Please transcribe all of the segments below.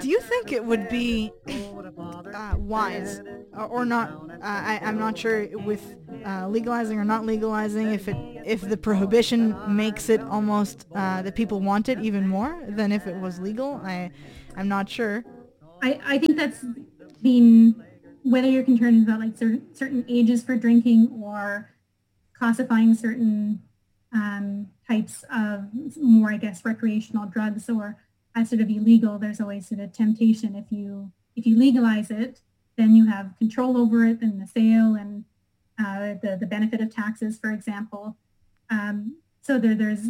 Do you think it would be wise or not? I'm not sure with legalizing or not legalizing. If the prohibition makes it almost that people want it even more than if it was legal, I'm not sure. I think that's been, whether you're concerned about like certain ages for drinking or classifying certain types of more, I guess, recreational drugs or as sort of illegal, there's always sort of temptation. If you legalize it, then you have control over it and the sale and the benefit of taxes, for example. So there's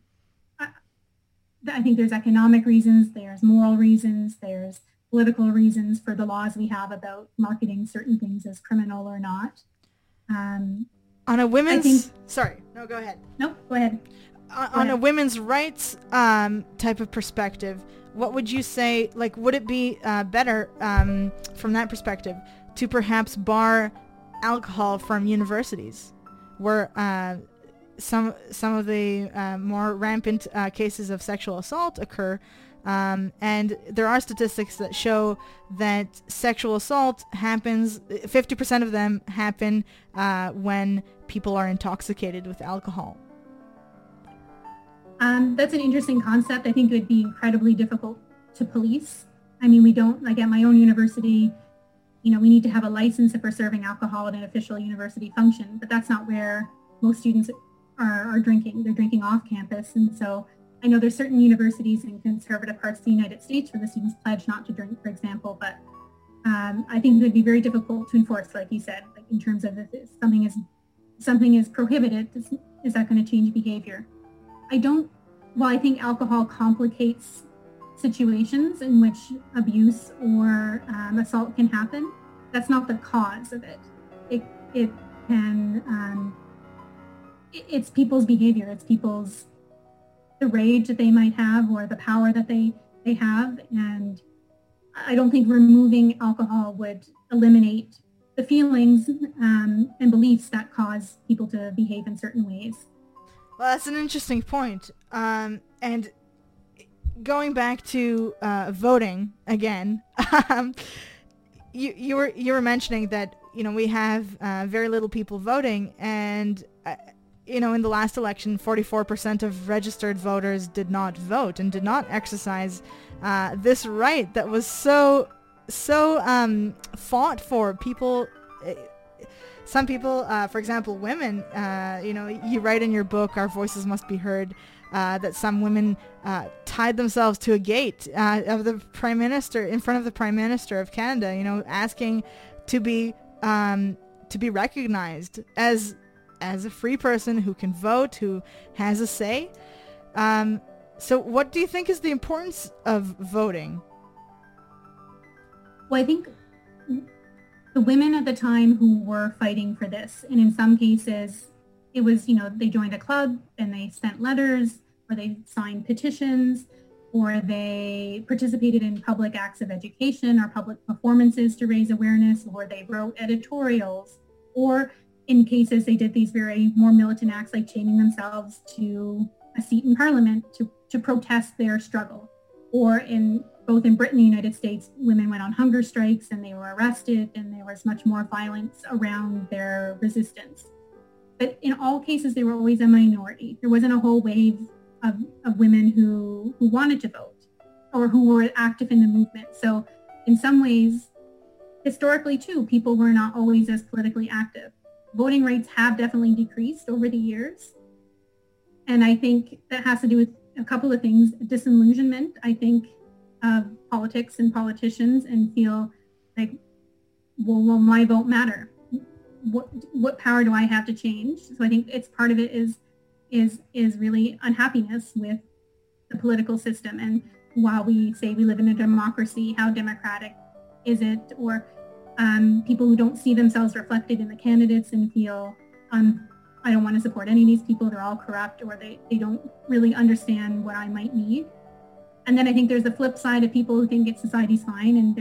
I think there's economic reasons, there's moral reasons, there's political reasons for the laws we have about marketing certain things as criminal or not. On a women's... Sorry. No, go ahead. No, go ahead. On a women's rights type of perspective, what would you say, like, would it be better from that perspective to perhaps bar alcohol from universities where some of the more rampant cases of sexual assault occur, and there are statistics that show that sexual assault happens, 50% of them happen when people are intoxicated with alcohol. That's an interesting concept. I think it would be incredibly difficult to police. I mean, we don't, like at my own university, we need to have a license if we're serving alcohol at an official university function, but that's not where most students are drinking. They're drinking off campus. And so I know there's certain universities in conservative parts of the United States where the students pledge not to drink, for example, but I think it would be very difficult to enforce, like you said, like in terms of if something is prohibited, is that going to change behavior? I think alcohol complicates situations in which abuse or assault can happen. That's not the cause of it. It can, it's people's behavior. It's the rage that they might have or the power that they have. And I don't think removing alcohol would eliminate the feelings and beliefs that cause people to behave in certain ways. Well, that's an interesting point. And going back to voting again, you were mentioning that we have very little people voting, and in the last election, 44% of registered voters did not vote and did not exercise this right that was so fought for. People. Some people, for example, women, you write in your book, Our Voices Must Be Heard, that some women tied themselves to a gate of the Prime Minister, in front of the Prime Minister of Canada, asking to be recognized as a free person who can vote, who has a say. So what do you think is the importance of voting? Well, I think the women at the time who were fighting for this, and in some cases it was, they joined a club and they sent letters or they signed petitions or they participated in public acts of education or public performances to raise awareness, or they wrote editorials, or in cases they did these very more militant acts like chaining themselves to a seat in Parliament to protest their struggle. Or both in Britain and the United States, women went on hunger strikes and they were arrested, and there was much more violence around their resistance. But in all cases, they were always a minority. There wasn't a whole wave of women who wanted to vote or who were active in the movement. So in some ways, historically too, people were not always as politically active. Voting rates have definitely decreased over the years. And I think that has to do with a couple of things. Disillusionment, I think, of politics and politicians, and feel like, well, will my vote matter? What power do I have to change? So I think it's part of it is really unhappiness with the political system. And while we say we live in a democracy, how democratic is it? Or people who don't see themselves reflected in the candidates and feel, I don't want to support any of these people, they're all corrupt, or they don't really understand what I might need. And then I think there's the flip side of people who think society's fine and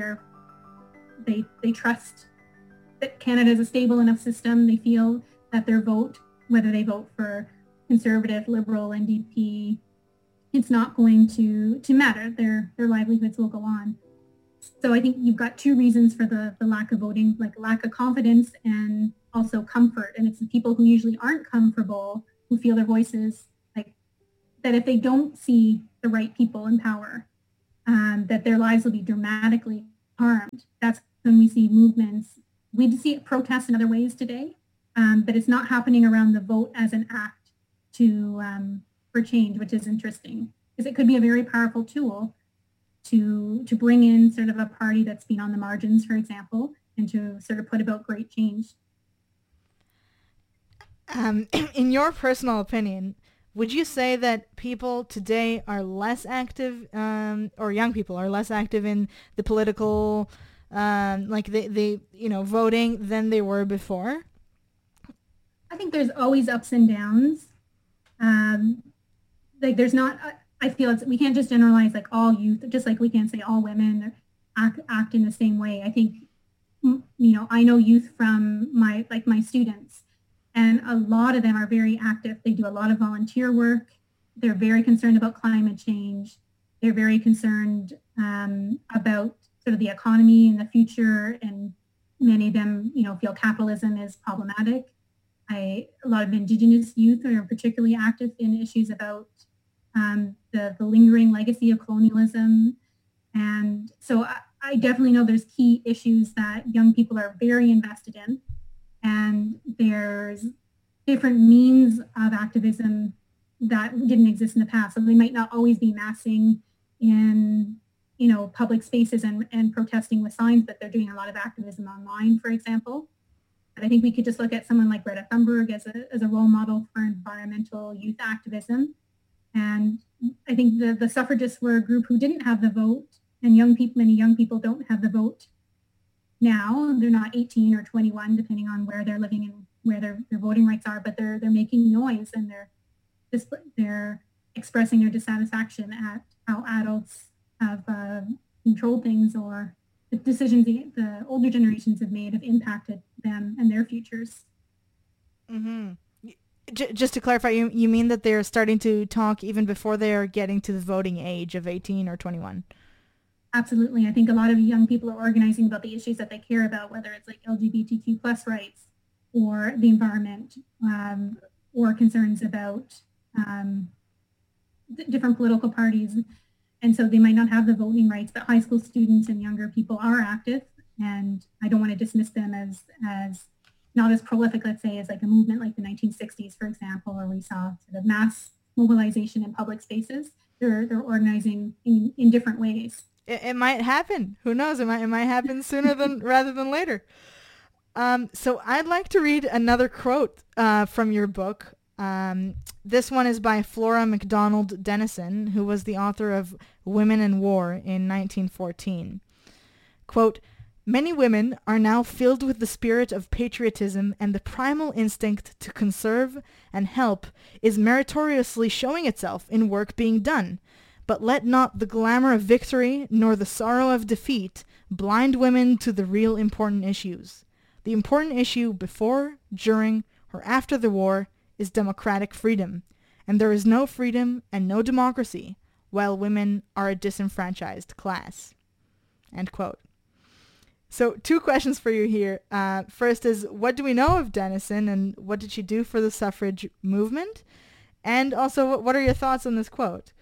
they trust that Canada is a stable enough system. They feel that their vote, whether they vote for Conservative, Liberal, NDP, it's not going to matter. Their livelihoods will go on. So I think you've got two reasons for the lack of voting, like lack of confidence and also comfort. And it's the people who usually aren't comfortable who feel their voices, like that if they don't see the right people in power, that their lives will be dramatically harmed. That's when we see movements. We see protests in other ways today, but it's not happening around the vote as an act for change, which is interesting, because it could be a very powerful tool to bring in sort of a party that's been on the margins, for example, and to sort of put about great change. In your personal opinion, would you say that people today are less active, or young people are less active in the political, like they voting than they were before? I think there's always ups and downs. Like there's not. I feel we can't just generalize like all youth, just like we can't say all women act in the same way. I think, I know youth from my students, and a lot of them are very active. They do a lot of volunteer work. They're very concerned about climate change. They're very concerned about sort of the economy in the future, and many of them, feel capitalism is problematic. A lot of Indigenous youth are particularly active in issues about the lingering legacy of colonialism. And so I definitely know there's key issues that young people are very invested in. And there's different means of activism that didn't exist in the past. So they might not always be massing in, public spaces and protesting with signs, but they're doing a lot of activism online, for example. But I think we could just look at someone like Greta Thunberg as a role model for environmental youth activism. And I think the suffragists were a group who didn't have the vote, and many young people don't have the vote now. They're not 18 or 21, depending on where they're living and where their voting rights are, but they're making noise, and they're expressing their dissatisfaction at how adults have controlled things, or the decisions the older generations have made have impacted them and their futures. Mm-hmm. Just to clarify, you mean that they're starting to talk even before they're getting to the voting age of 18 or 21? Absolutely. I think a lot of young people are organizing about the issues that they care about, whether it's like LGBTQ plus rights or the environment, or concerns about different political parties. And so they might not have the voting rights, but high school students and younger people are active. And I don't want to dismiss them as not as prolific, let's say, as like a movement like the 1960s, for example, where we saw sort of mass mobilization in public spaces. They're organizing in different ways. It might happen. Who knows? It might happen sooner rather than later. So I'd like to read another quote from your book. This one is by Flora MacDonald Dennison, who was the author of Women and War in 1914. Quote, "Many women are now filled with the spirit of patriotism, and the primal instinct to conserve and help is meritoriously showing itself in work being done. But let not the glamour of victory nor the sorrow of defeat blind women to the real important issues. The important issue before, during, or after the war is democratic freedom, and there is no freedom and no democracy while women are a disenfranchised class." End quote. So 2 questions for you here. First is, what do we know of Dennison, and what did she do for the suffrage movement? And also, what are your thoughts on this quote?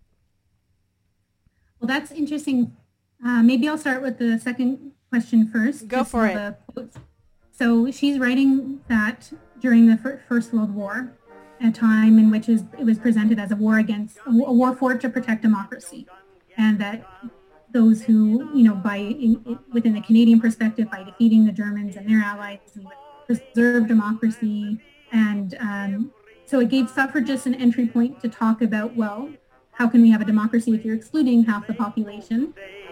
Well, that's interesting. Maybe I'll start with the second question first. Go for it. So she's writing that during the First World War, a time in which it was presented as a war to protect democracy, and that those who, within the Canadian perspective, by defeating the Germans and their allies, we would preserve democracy. And so it gave suffragists an entry point to talk about, well, how can we have a democracy if you're excluding half the population?